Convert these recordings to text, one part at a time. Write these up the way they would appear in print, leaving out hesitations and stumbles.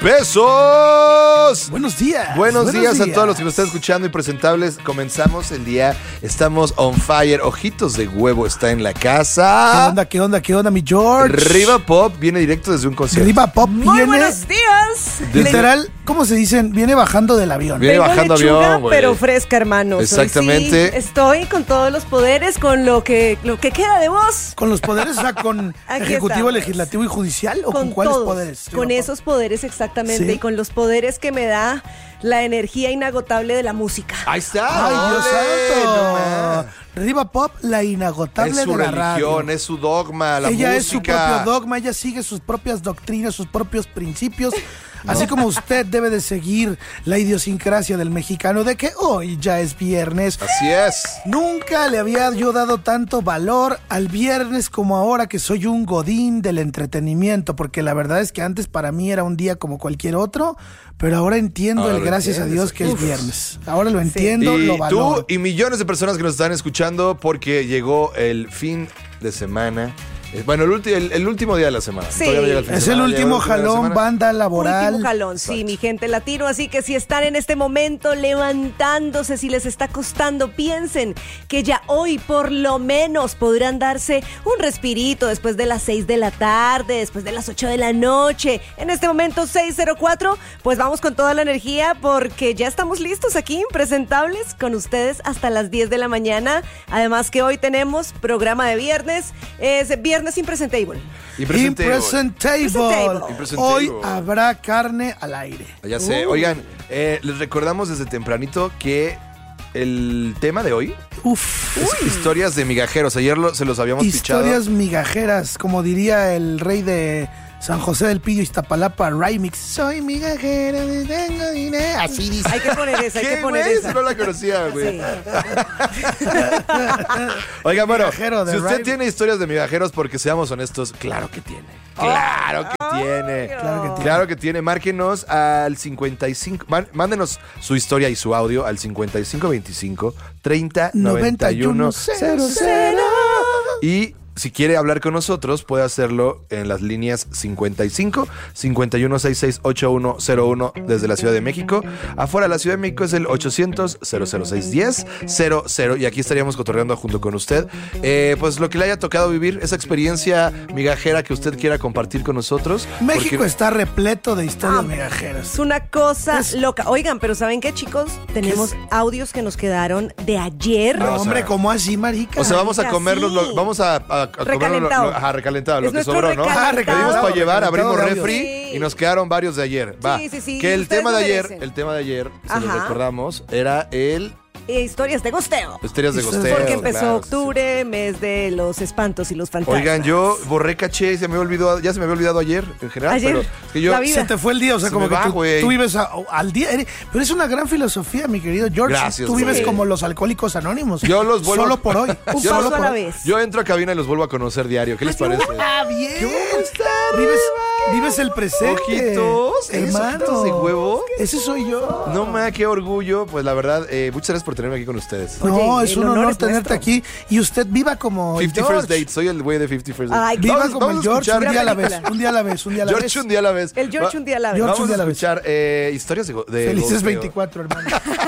¡Pesos! Buenos días. Buenos días a todos los que nos están escuchando y presentables. Comenzamos el día. Estamos on fire. Ojitos de Huevo está en la casa. ¿Qué onda, mi George? Riva Pop viene directo desde un concierto. Riva Pop Muy viene... buenos días. Literal, ¿cómo se dicen? Viene bajando del avión. Viene Tengo bajando lechuga, avión, güey. pero fresca, hermanos. Exactamente. Hoy sí estoy con todos los poderes, con lo que queda de vos. Con los poderes, o sea, con Aquí ejecutivo, estamos. legislativo y judicial, ¿o con cuáles todos, poderes? Con Riva Pop? esos poderes exactamente, Sí. y con los poderes que me da la energía inagotable de la música. Ahí está. ¡Ay, Dios ¡Ole! No santo! más. Riva Pop, la inagotable Es su de la radio. religión, es su dogma, la Ella música. es su propio dogma, ella sigue sus propias doctrinas, sus propios principios, así como usted debe de seguir la idiosincrasia del mexicano de que hoy ya es viernes. Así es. Nunca le había yo dado tanto valor al viernes como ahora que soy un godín del entretenimiento, porque la verdad es que antes para mí era un día como cualquier otro, pero ahora entiendo Ahora el lo gracias a entiendes. Dios que es viernes. Ahora lo entiendo, lo Y valoro. tú y millones de personas que nos están escuchando porque llegó el fin de semana. Bueno, el último día de la semana. Sí. Todavía no llega el fin de Es el semana, último llega el fin de la jalón, semana. banda laboral. Último jalón, sí, mi gente latino. Así que si están en este momento levantándose, si les está costando, piensen que ya hoy por lo menos podrán darse un respirito después de las 6 de la tarde, después de las 8 de la noche. En este momento 6:04, pues vamos con toda la energía porque ya estamos listos aquí, presentables con ustedes hasta las 10 de la mañana. Además que hoy tenemos programa de viernes, es Viernes Impresentable. Impresentable. Impresentable. Hoy habrá carne al aire. Ya sé. Oigan, les recordamos desde tempranito que el tema de hoy Uf. es historias de migajeros. Ayer se los habíamos Historias pichado. migajeras, como diría el rey de San José del Pillo, Iztapalapa, Remix. Soy migajero, tengo dinero. Así dice. Hay que poner esa, hay ¿Qué, que poner güey? esa. Esa no la conocía, güey. Sí. Oiga, bueno, Migajero de si usted Rhyme. tiene historias de migajeros, porque seamos honestos, claro que tiene. Claro que tiene. Claro que tiene. Claro que tiene. Márquenos al 55. Mándenos su historia y su audio al 5525 30 91 00. Y si quiere hablar con nosotros, puede hacerlo en las líneas 55 5166 8101 desde la Ciudad de México. Afuera de la Ciudad de México es el 800 00610 00. Y aquí estaríamos cotorreando junto con usted. Pues lo que le haya tocado vivir, esa experiencia migajera que usted quiera compartir con nosotros. México porque- está repleto de historias migajeras. Es una cosa Es- loca. Oigan, pero ¿saben qué, chicos? Tenemos audios que nos quedaron de ayer. No, No, o sea- hombre, ¿cómo así, marica? O sea, vamos a Marica, comernos, sí. vamos a comernos Recalentado. ajá, recalentado, lo Es que nuestro sobró, ¿no? recalentado. Pedimos para llevar, abrimos Recalentado de refri audio. y nos quedaron varios de ayer. Va. Sí, Que el ustedes tema lo de ayer, merecen. el tema de ayer, se lo Ajá. recordamos, era el Historias de gosteo. Historias de Historias- gosteo. Porque empezó claro, sí, octubre, mes de los espantos y los sí. fantasmas. Oigan, yo borré caché, ya se me había olvidado ayer en general, Ayer, pero es que yo la vida. Se te fue el día, o sea, Se como me que va, güey. tú vives al día. Pero es una gran filosofía, mi querido George. Gracias, Tú vives güey. como los alcohólicos anónimos. Yo los vuelvo Solo por hoy. Un yo paso los- a la vez. Yo entro a cabina y los vuelvo a conocer diario. ¿Qué les parece? Ah, bien. ¿Cómo está, Vives el presente. Ojitos, ¿eres hermano. ojitos de huevo? Ese soy yo. No me qué orgullo, pues la verdad, muchas gracias por tenerme aquí con ustedes. No, Oye, es el un honor honor es tenerte nuestro. aquí. Y usted viva como el 50 George. First Dates, soy el güey de 50 First Dates. Ay, Viva Vamos- como el vamos a George, escuchar- un día a la Gran vez. película. Un día a la vez, un día a la George vez. un día a la vez. El George un día a la vez. George Vamos un día a la a vez. escuchar historias de Felices gosteo. 24, hermano.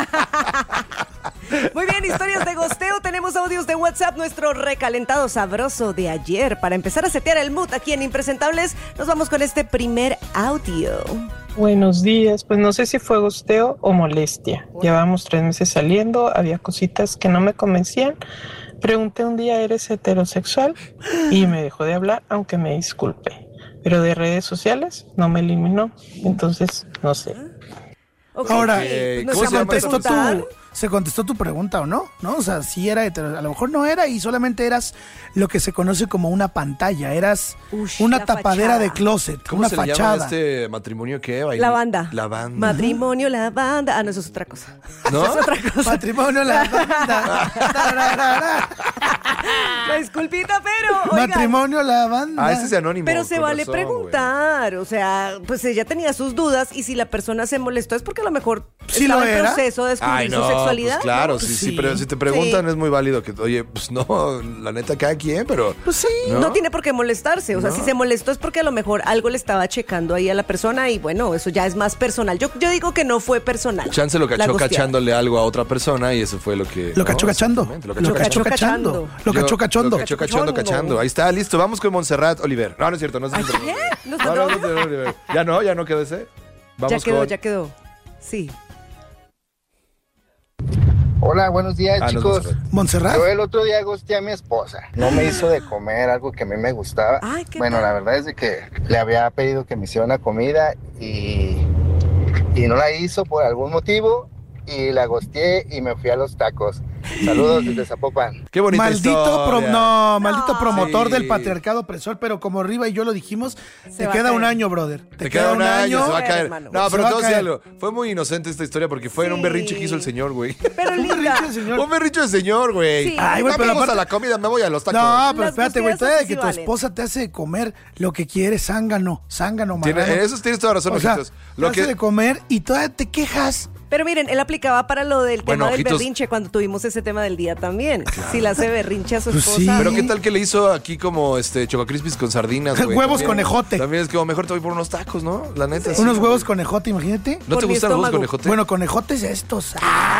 Muy bien, historias de gosteo. Tenemos audios de WhatsApp, nuestro recalentado sabroso de ayer. Para empezar a setear el mood aquí en Impresentables, nos vamos con este primer audio. Buenos días, pues no sé si fue gosteo o molestia. Llevábamos 3 meses saliendo, había cositas que no me convencían. Pregunté un día, ¿eres heterosexual? Y me dejó de hablar, aunque me disculpe. Pero de redes sociales no me eliminó, entonces no sé. Ok, Ahora, pues nos ¿cómo se llama vamos a esta preguntar. se contestó tu pregunta o no, ¿no? O sea, si era hetero, a lo mejor no era y solamente eras lo que se conoce como una pantalla, eras Ush, una la tapadera fachada. de closet, ¿Cómo una se le llama fachada. este matrimonio que La banda. La banda. Matrimonio, la banda. Ah, no, eso es otra cosa. ¿No? Eso es otra cosa. Matrimonio, la banda. Tararara. La disculpita, pero. Oigan, Matrimonio, la banda. Ah, ese es anónimo. pero se con vale razón, preguntar. O sea, pues ella tenía sus dudas y si la persona se molestó es porque a lo mejor Sí estaba lo en era. proceso de descubrir Ay, su no, sexualidad. Pues claro, ¿no? sí, pero si te preguntan es muy válido que, oye, pues no, la neta, cada quien, pero... Pues sí. No tiene por qué molestarse. O sea, si se molestó es porque a lo mejor algo le estaba checando ahí a la persona y bueno, eso ya es más personal. Yo digo que no fue personal. Chance lo La cachó gosteada. cachándole algo a otra persona y eso fue lo que... Lo cachó cachando. Exactamente, Lo cachó cachando. Lo cachó cachondo. Lo cachó cachando. Ahí está, listo. Vamos con Montserrat Oliver. No es cierto, no es cierto. ¿Qué? ¿No No, no, no, Oliver. Ya no quedó ese. Vamos ya quedó. Sí. Hola, buenos días, no es chicos. Montserrat. Yo el otro día gusté a mi esposa. No me hizo de comer algo que a mí me gustaba. Ay, qué Bueno, tal. la verdad es de que le había pedido que me hiciera una comida y no la hizo por algún motivo y la gosteé y me fui a los tacos. Saludos desde Zapopan. Qué bonita historia. Maldito promotor Sí. del patriarcado opresor, pero como Riva y yo lo dijimos, te va a queda caer. un año, brother. Te queda un año, se va a caer. hermano. No, Se pero va a te voy a decir caer. algo. Fue muy inocente esta historia porque fue en un Sí. berrinche que hizo el señor, güey. Pero Un linda. berrinche, señor. Un berrinche de señor, güey. Sí. Ay, güey, No pero me gusta aparte- la comida, me voy a los tacos. No, pero Las espérate, güey. gusteadas Todavía sí que tu valen. esposa te hace comer lo que quieres, zángano, marrano. En eso tienes toda razón, O sea, ojitos. te hace de comer y todavía te quejas. Pero miren, él aplicaba para lo del Bueno, tema del ojitos. berrinche cuando tuvimos ese tema del día también. Si le hace berrinche a su Pues esposa. sí. Pero qué tal que le hizo aquí como Choco Crispies con sardinas, güey. Huevos También- con ejote. También es como mejor te voy por unos tacos, ¿no? La neta. sí, Unos güey. huevos con ejote, imagínate. ¿No te Por mi gustan los huevos con estómago. ejote? Bueno, con ejotes estos.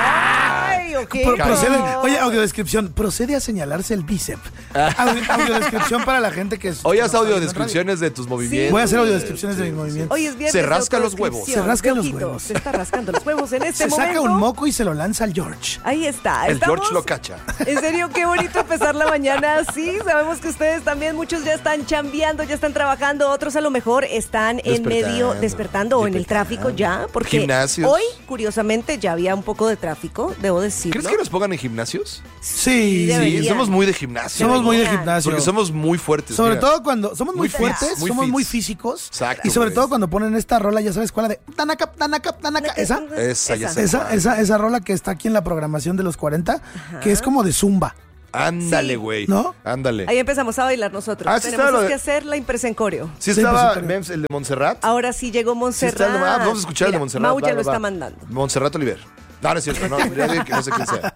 Ay, ok. Procede, no. oye, audiodescripción. Procede a señalarse el bíceps. Audiodescripción para la gente que es. Hoy haz que no sabe audiodescripciones de tus movimientos. Voy a hacer güey. audiodescripciones de mis movimientos. Hoy es viernes. Se de rasca los autodescripción. huevos. Se rasca los Ojito, huevos. Se está rascando los huevos en este Se momento. saca un moco y se lo lanza al George. Ahí está. El estamos- George lo cacha. En serio, qué bonito empezar la mañana así. Sabemos que ustedes también, muchos ya están chambeando, ya están trabajando, otros a lo mejor están en medio despertando o en el tráfico ya, porque Gimnasios. hoy, curiosamente, ya había un poco de tráfico, debo decirlo. ¿Crees que nos pongan en gimnasios? Sí. Deberían. Sí, somos muy de gimnasio. Somos muy de Deberían. gimnasio. Porque somos muy fuertes. Sobre mira. todo cuando somos muy Muy fuertes, fits, muy somos fits. muy físicos. Exacto, Y sobre güey. todo cuando ponen esta rola, ya sabes cuál, la de Tanaka, Tanaka, Tanaka. Esa, ya sé. Esa rola que está aquí en la programación de los 40, que es como de zumba. Ándale, Sí. güey. ¿No? Ándale. Ahí empezamos a bailar nosotros. Ah, sí Tenemos estaba lo de- que hacer la impresa en coreo. Sí Sí, estaba pues, Mems, el de Montserrat. Ahora sí llegó Sí Montserrat. está el de- vamos a escuchar el de Mira, Montserrat. Mau ya va, lo va, está va. mandando. Montserrat Oliver. No, no es cierto. No, ya dije que no sé quién sea.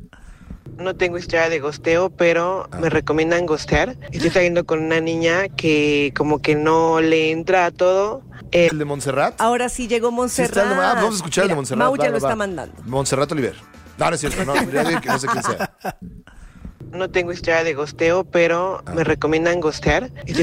No tengo historia de gosteo, pero me recomiendan gostear. Estoy saliendo con una niña que como que no le entra a todo. El de Montserrat. Ahora sí llegó Sí Montserrat. está el de- vamos a escuchar el de Mira, Montserrat. Mau va, ya va, lo va. está mandando. Montserrat Oliver. No, no es cierto. No, ya dije que no sé quién sea. No tengo historia de gosteo, pero me recomiendan gostear. Estoy